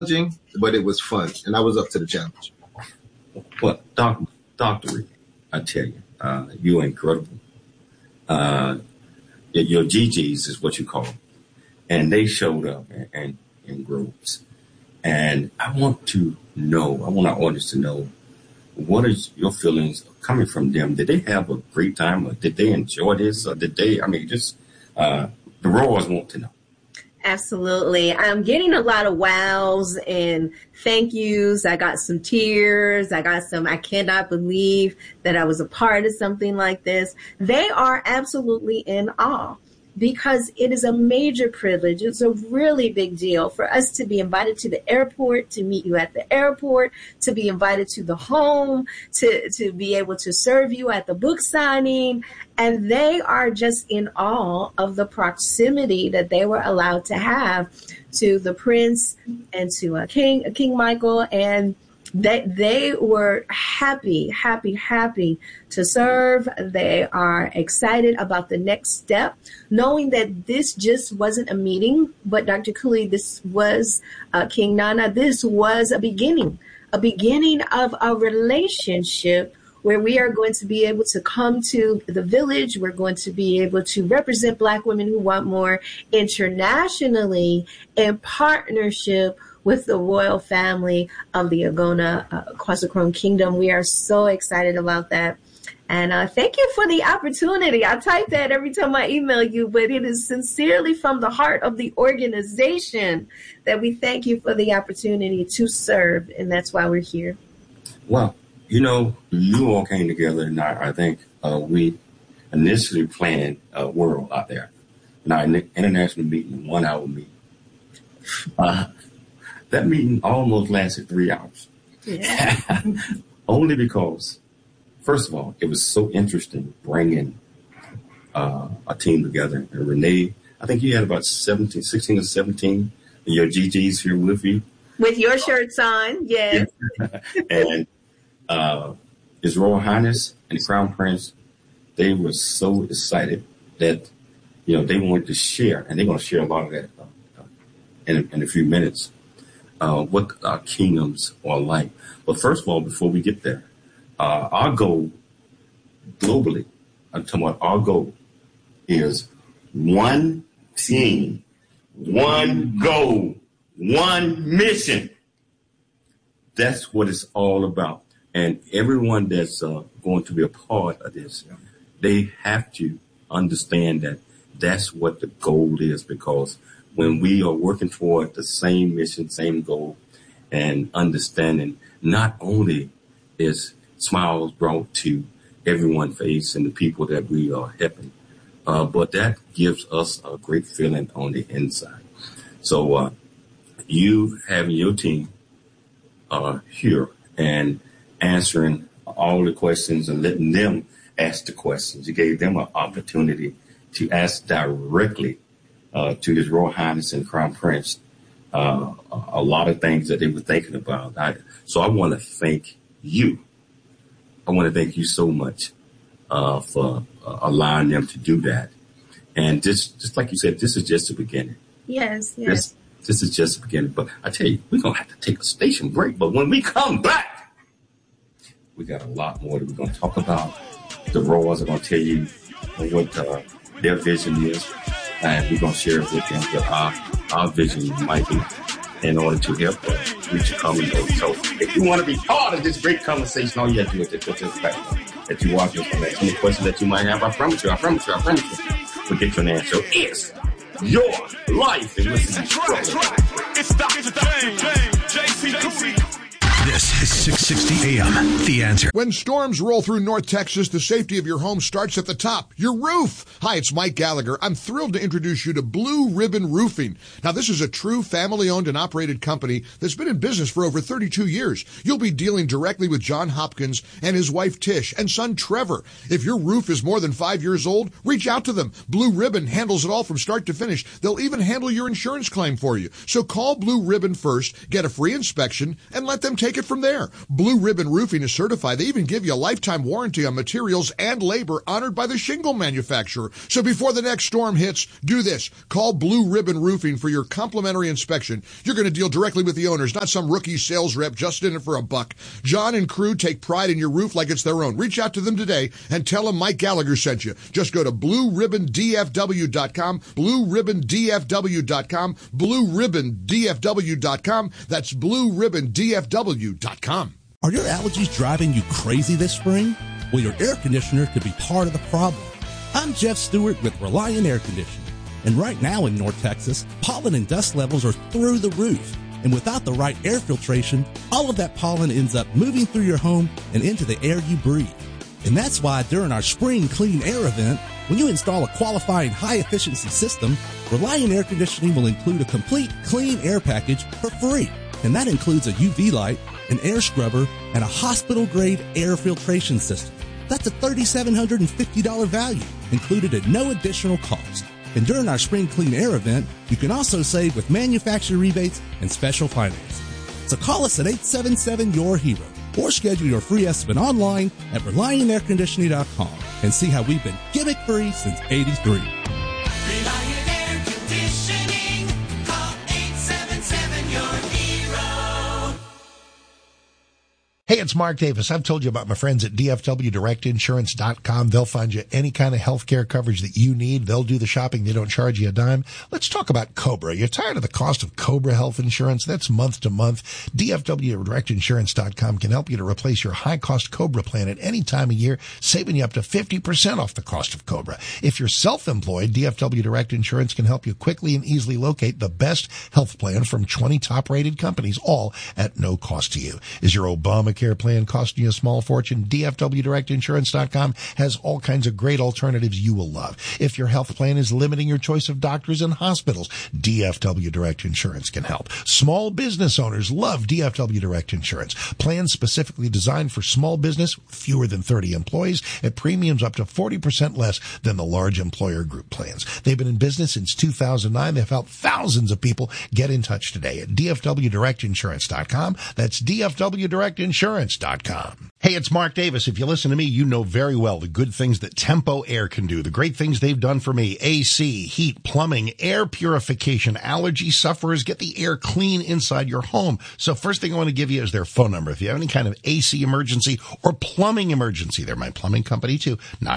but it was fun, and I was up to the challenge. Well, Dr. Reed, I tell you, you're incredible. Your GGs is what you call them. And they showed up in groups. And I want our audience to know, what is your feelings coming from them? Did they have a great time? Or did they enjoy this? Or did they, the Roars want to know. Absolutely. I'm getting a lot of wows and thank yous. I got some tears. I cannot believe that I was a part of something like this. They are absolutely in awe because it is a major privilege. It's a really big deal for us to be invited to the airport, to meet you at the airport, to be invited to the home, to be able to serve you at the book signing. And they are just in awe of the proximity that they were allowed to have to the prince and to King Michael. And they were happy to serve. They are excited about the next step, knowing that this just wasn't a meeting, but Dr. Cooley, this was King Nana. This was a beginning of a relationship where we are going to be able to come to the village. We're going to be able to represent Black women who want more internationally in partnership with the royal family of the Agona Kwasakron Kingdom. We are so excited about that. And thank you for the opportunity. I type that every time I email you, but it is sincerely from the heart of the organization that we thank you for the opportunity to serve. And that's why we're here. Well, you all came together, and I think we initially planned a world out there. Now, an international meeting, 1 hour meeting. That meeting almost lasted 3 hours. Yeah. Only because, first of all, it was so interesting bringing a team together. And Renee, I think you had about 16 or 17 of your GGs here with you. With your shirts on, yes. And His Royal Highness and the Crown Prince, they were so excited that, they wanted to share, and they're going to share a lot of that in a few minutes. What our kingdoms are like. But first of all, before we get there, our goal globally, I'm talking about our goal, is one team, one goal, one mission. That's what it's all about. And everyone that's going to be a part of this, they have to understand that that's what the goal is, because when we are working toward the same mission, same goal, and understanding, not only is smiles brought to everyone's face and the people that we are helping, but that gives us a great feeling on the inside. So you having your team here and answering all the questions and letting them ask the questions, you gave them an opportunity to ask directly to His Royal Highness and Crown Prince a lot of things that they were thinking about. So I want to thank you. I want to thank you so much for allowing them to do that. And just like you said, this is just the beginning. Yes. This is just the beginning. But I tell you, we're going to have to take a station break. But when we come back, we got a lot more that we're going to talk about. The Royals are going to tell you what their vision is. And we're going to share it with them what our vision might be in order to help reach a common goal. So if you want to be part of this great conversation, all you have to do is just go to the fact that you watch us and ask any questions that you might have. I promise you. We'll get you an answer. It's your life. And listen, it's JC. This is 660 AM, The Answer. When storms roll through North Texas, the safety of your home starts at the top, your roof. Hi, it's Mike Gallagher. I'm thrilled to introduce you to Blue Ribbon Roofing. Now, this is a true family-owned and operated company that's been in business for over 32 years. You'll be dealing directly with John Hopkins and his wife Tish and son Trevor. If your roof is more than 5 years old, reach out to them. Blue Ribbon handles it all from start to finish. They'll even handle your insurance claim for you. So call Blue Ribbon first, get a free inspection, and let them take it from there. there. Blue Ribbon Roofing is certified. They even give you a lifetime warranty on materials and labor honored by the shingle manufacturer. So before the next storm hits, do this. Call Blue Ribbon Roofing for your complimentary inspection. You're going to deal directly with the owners, not some rookie sales rep just in it for a buck. John and crew take pride in your roof like it's their own. Reach out to them today and tell them Mike Gallagher sent you. Just go to BlueRibbonDFW.com, BlueRibbonDFW.com, BlueRibbonDFW.com. That's BlueRibbonDFW.com. Are your allergies driving you crazy this spring? Well, your air conditioner could be part of the problem. I'm Jeff Stewart with Reliant Air Conditioning. And right now in North Texas, pollen and dust levels are through the roof. And without the right air filtration, all of that pollen ends up moving through your home and into the air you breathe. And that's why during our Spring Clean Air event, when you install a qualifying high-efficiency system, Reliant Air Conditioning will include a complete clean air package for free. And that includes a UV light, an air scrubber, and a hospital-grade air filtration system. That's a $3,750 value, included at no additional cost. And during our Spring Clean Air event, you can also save with manufacturer rebates and special financing. So call us at 877-YOUR-HERO or schedule your free estimate online at ReliantAirConditioning.com and see how we've been gimmick-free since '83. Reliant Air Conditioning. Call 877-YOUR-HERO. Hey, it's Mark Davis. I've told you about my friends at DFWDirectInsurance.com. They'll find you any kind of health care coverage that you need. They'll do the shopping. They don't charge you a dime. Let's talk about Cobra. You're tired of the cost of Cobra health insurance? That's month to month. DFWDirectInsurance.com can help you to replace your high-cost Cobra plan at any time of year, saving you up to 50% off the cost of Cobra. If you're self-employed, DFW Direct Insurance can help you quickly and easily locate the best health plan from 20 top-rated companies, all at no cost to you. Is your Obamacare plan costing you a small fortune? DFWDirectInsurance.com has all kinds of great alternatives you will love. If your health plan is limiting your choice of doctors and hospitals, DFW Direct Insurance can help. Small business owners love DFW Direct Insurance. Plans specifically designed for small business, fewer than 30 employees, at premiums up to 40% less than the large employer group plans. They've been in business since 2009. They've helped thousands of people. Get in touch today at DFWDirectInsurance.com. That's DFWDirectInsurance.com. Hey, it's Mark Davis. If you listen to me, you know very well the good things that Tempo Air can do, the great things they've done for me. AC, heat, plumbing, air purification. Allergy sufferers, get the air clean inside your home. So first thing I want to give you is their phone number. If you have any kind of AC emergency or plumbing emergency, they're my plumbing company too,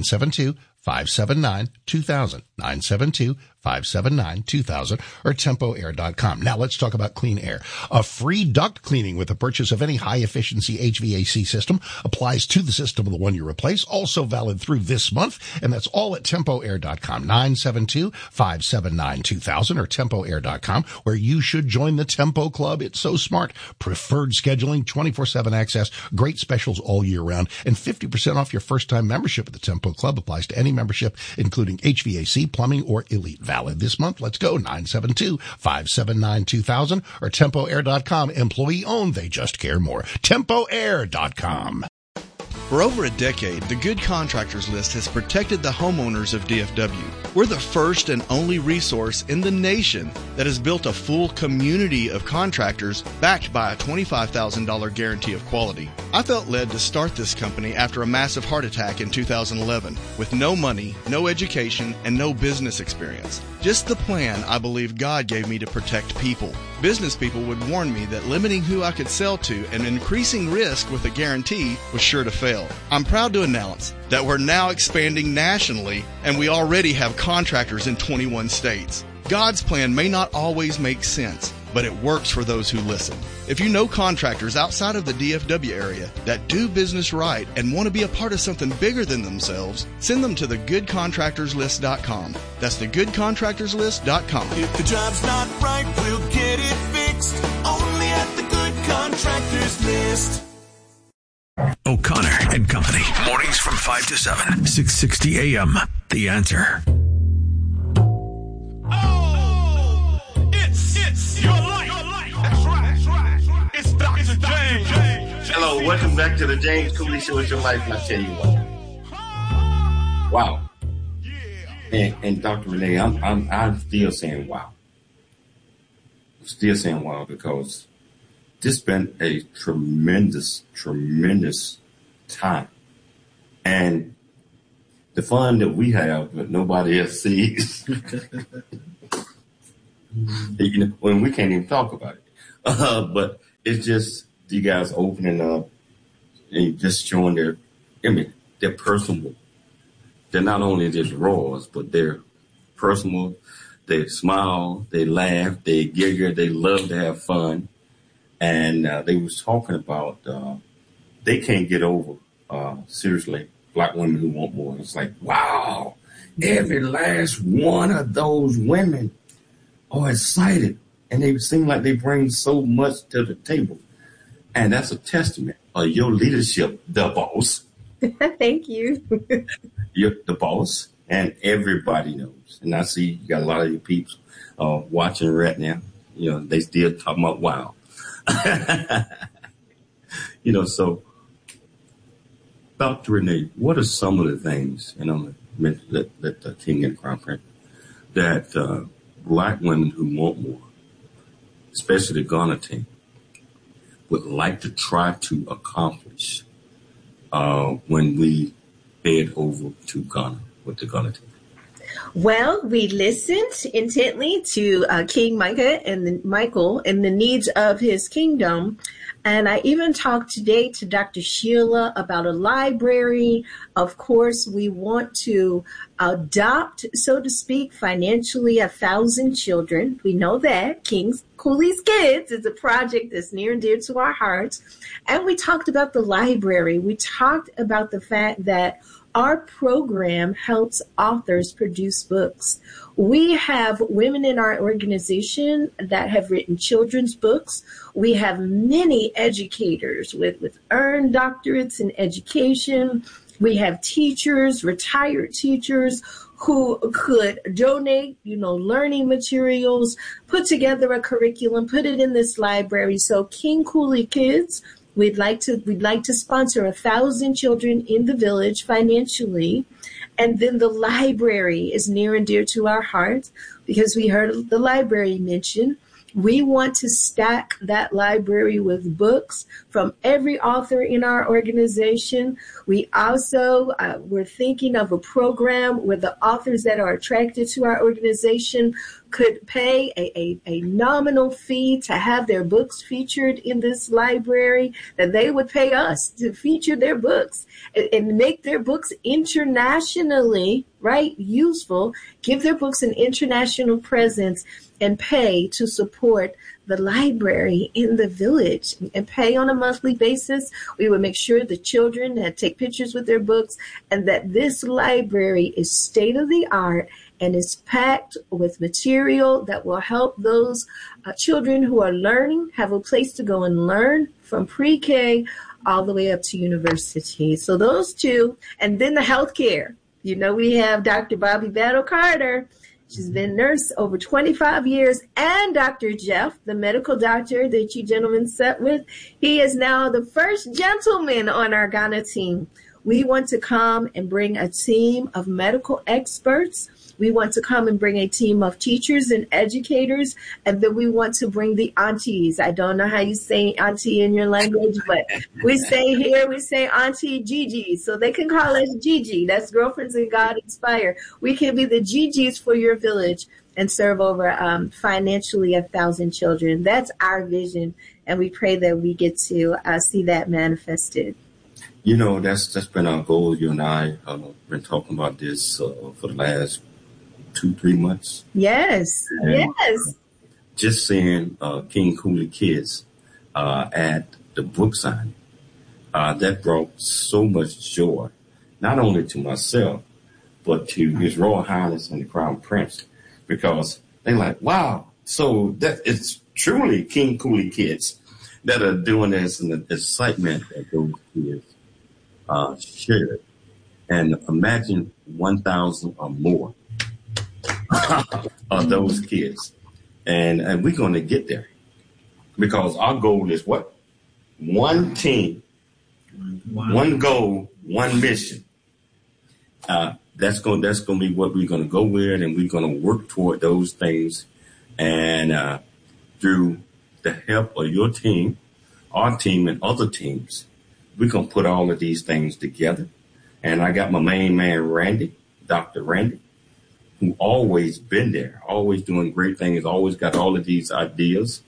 972-579-2000, 972-579-2000, or TempoAir.com. Now let's talk about clean air. A free duct cleaning with the purchase of any high-efficiency HVAC system applies to the system of the one you replace, also valid through this month, and that's all at TempoAir.com, 972-579-2000, or TempoAir.com, where you should join the Tempo Club. It's so smart. Preferred scheduling, 24/7 access, great specials all year round, and 50% off your first-time membership at the Tempo Club applies to any membership, including HVAC, plumbing, or Elite. Valid this month. Let's go. 972-579-2000 or TempoAir.com. Employee owned. They just care more. TempoAir.com. For over a decade, the Good Contractors List has protected the homeowners of DFW. We're the first and only resource in the nation that has built a full community of contractors backed by a $25,000 guarantee of quality. I felt led to start this company after a massive heart attack in 2011 with no money, no education, and no business experience. Just the plan I believe God gave me to protect people. Business people would warn me that limiting who I could sell to and increasing risk with a guarantee was sure to fail. I'm proud to announce that we're now expanding nationally, and we already have contractors in 21 states. God's plan may not always make sense, but it works for those who listen. If you know contractors outside of the DFW area that do business right and want to be a part of something bigger than themselves, send them to thegoodcontractorslist.com. That's thegoodcontractorslist.com. If the job's not right, we'll get it fixed. Only at the Good Contractors List. O'Connor and Company. Mornings from 5 to 7. 660 AM. The Answer. Oh, it's your life. That's right. It's Dr. James. Hello, welcome back to the James Cooley Show. It's your life, and I tell you what. Wow. And Dr. Renee, I'm still saying wow. I'm still saying wow because this been a tremendous time. And the fun that we have that nobody else sees, when we can't even talk about it. But it's just you guys opening up and just showing they're personal. They're not only just raws, but they're personal. They smile, they laugh, they giggle, they love to have fun. And they was talking about they can't get over, seriously, Black women who want more. It's like, wow, every last one of those women are excited. And they seem like they bring so much to the table. And that's a testament of your leadership, the boss. Thank you. You're the boss, and everybody knows. And I see you got a lot of your peeps watching right now. You know, they still talking about wow. You know, so Dr. Renee, what are some of the things, and I'm going to let the King and Crown Prince, that Black women who want more, especially the Ghana team, would like to try to accomplish when we head over to Ghana with the Ghana team? Well, we listened intently to King Michael and the needs of his kingdom. And I even talked today to Dr. Sheila about a library. Of course, we want to adopt, so to speak, financially 1,000 children. We know that. King Cooley's Kids is a project that's near and dear to our hearts. And we talked about the library. We talked about the fact that our program helps authors produce books. We have women in our organization that have written children's books. We have many educators with earned doctorates in education. We have teachers, retired teachers, who could donate, learning materials, put together a curriculum, put it in this library. So King Cooley Kids, we'd like to sponsor 1,000 children in the village financially. And then the library is near and dear to our hearts because we heard the library mentioned. We want to stack that library with books from every author in our organization. We also we're thinking of a program where the authors that are attracted to our organization could pay a nominal fee to have their books featured in this library, that they would pay us to feature their books and make their books internationally, useful, give their books an international presence, and pay to support the library in the village and pay on a monthly basis. We would make sure the children that take pictures with their books and that this library is state of the art and is packed with material that will help those children who are learning have a place to go and learn from pre-K all the way up to university. So those two, and then the healthcare. We have Dr. Bobby Battle Carter. She's been nurse over 25 years, and Dr. Jeff, the medical doctor that you gentlemen sat with, he is now the first gentleman on our Ghana team. We want to come and bring a team of medical experts. We want to come and bring a team of teachers and educators, and then we want to bring the aunties. I don't know how you say auntie in your language, but we say Auntie Gigi, so they can call us Gigi. That's Girlfriends in God Inspire. We can be the Gigis for your village and serve over financially 1,000 children. That's our vision, and we pray that we get to see that manifested. That's been our goal. You and I have been talking about this for the last 2-3 months. Yes. Just seeing King Cooley Kids at the book signing, that brought so much joy, not only to myself, but to His Royal Highness and the Crown Prince, because they're like, wow, so that it's truly King Cooley Kids that are doing this, and the excitement that those kids shared. And imagine 1,000 or more of those kids. And we're going to get there because our goal is what? One team, one goal, one mission. That's going to be what we're going to go with, and we're going to work toward those things. And through the help of your team our team and other teams, we're going to put all of these things together. And I got my main man, Randy, Dr. Randy, who always been there, always doing great things, always got all of these ideas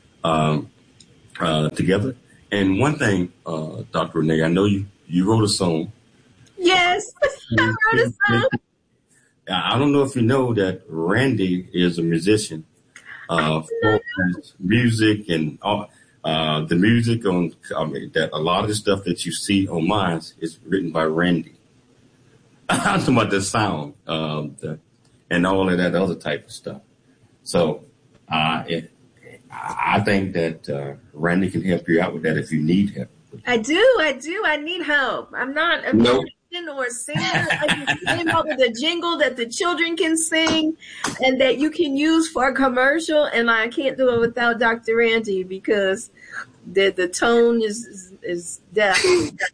together. And one thing, Dr. Renee, I know you wrote a song. Yes, I wrote a song. I don't know if you know that Randy is a musician for his music and the music on that a lot of the stuff that you see on mine is written by Randy. I'm talking about the sound and all of that other type of stuff. So I think that Randy can help you out with that if you need help. I do. I need help. I'm not a musician or a singer. I just came up with a jingle that the children can sing and that you can use for a commercial. And I can't do it without Dr. Randy because the tone is deaf.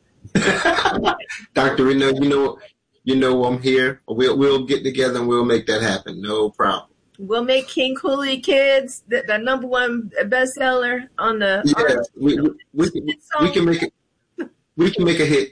Dr. Renee, you know I'm here. We'll get together and we'll make that happen. No problem. We'll make King Cooley Kids the #1 bestseller on the. Yeah, we can make it. We can make a hit.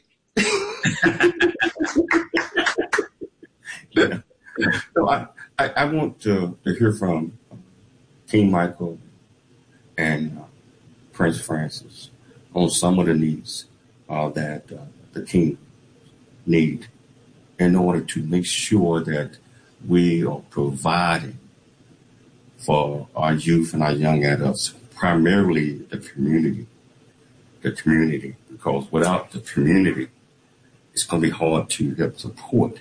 So I want to hear from King Michael and Prince Francis on some of the needs that the king need in order to make sure that we are providing for our youth and our young adults, primarily the community, because without the community, it's going to be hard to help support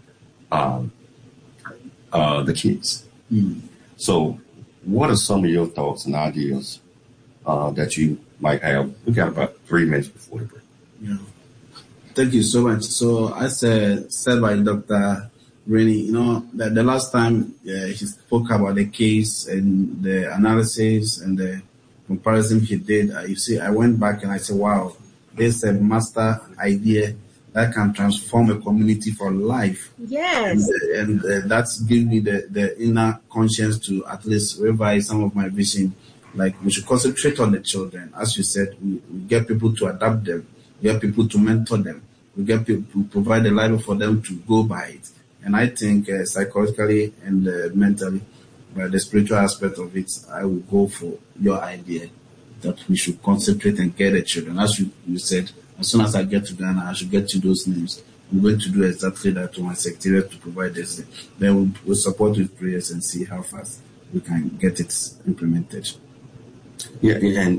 the kids. So what are some of your thoughts and ideas that you might have? We got about 3 minutes before the break. Yeah. Thank you so much. So as said by Dr. Rennie, that the last time he spoke about the case and the analysis and the comparison he did, you see, I went back and I said, wow, this is a master idea that can transform a community for life. Yes. And that's given me the inner conscience to at least revise some of my vision. Like we should concentrate on the children. As you said, we get people to adapt them. We get people to mentor them. We get people to provide a life for them to go by it. And I think psychologically and mentally, by the spiritual aspect of it, I will go for your idea that we should concentrate and get the children. As you said, as soon as I get to Ghana, I should get you those names. I'm going to do exactly that to my secretariat to provide this. Then we'll support with prayers and see how fast we can get it implemented. Yeah, and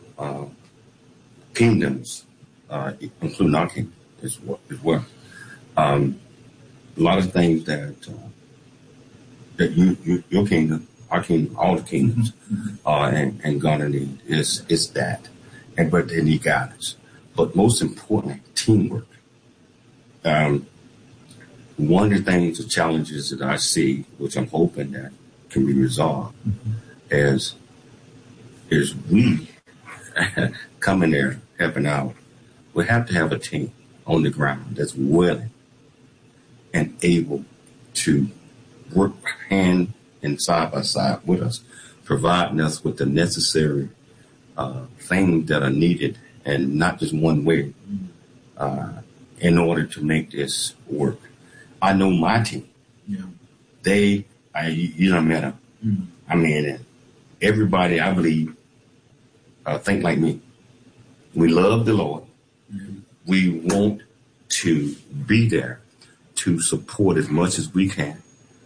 kingdoms, including our kingdom as well. A lot of things that your kingdom, our kingdom, all the kingdoms, and Ghana need is that, but they need guidance. But most importantly, teamwork. One of the things, the challenges that I see, which I'm hoping that can be resolved, is we coming there helping out. We have to have a team on the ground that's willing and able to work hand and side by side with us, providing us with the necessary things that are needed, and not just one way, in order to make this work. I know my team. Yeah. You done met them. I mean, everybody, I believe, think like me. We love the Lord. We want to be there to support as much as we can.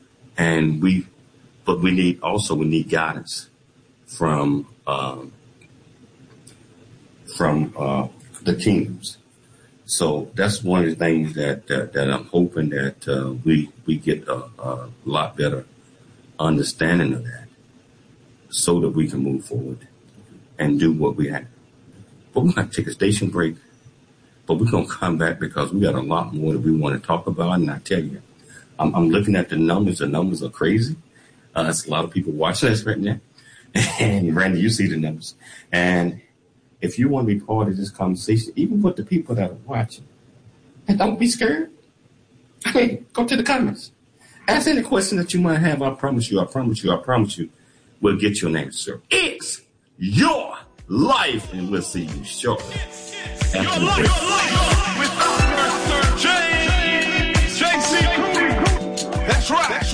But we need guidance from the kingdoms. So that's one of the things that I'm hoping that we get a lot better understanding of that, so that we can move forward and do what we have. But we're going to take a station break, but we're going to come back because we got a lot more that we want to talk about. And I tell you, I'm looking at the numbers. The numbers are crazy. There's a lot of people watching us right now. And Randy, you see the numbers. And if you want to be part of this conversation, even with the people that are watching, and don't be scared. I mean, go to the comments. Ask any question that you might have. I promise you, we'll get you an answer. It's your life, and we'll see you shortly. Your life with Dr. James J.C. Cooley. That's right.